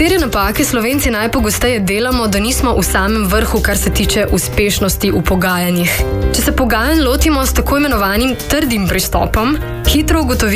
Katere napake Slovenci najpogosteje delamo, da nismo v samem vrhu, kar se tiče uspešnosti v pogajanjih? Če se pogajanj lotimo s tako imenovanim trdim pristopom, hitro ugotovimo,